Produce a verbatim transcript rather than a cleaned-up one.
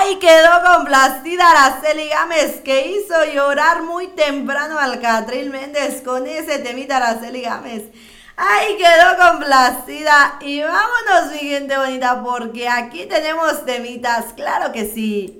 Ay, quedó complacida Araceli Gámez, que hizo llorar muy temprano al Catril Méndez con ese temita Araceli Gámez. Ay, quedó complacida. Y vámonos, mi gente bonita, porque aquí tenemos temitas, claro que sí.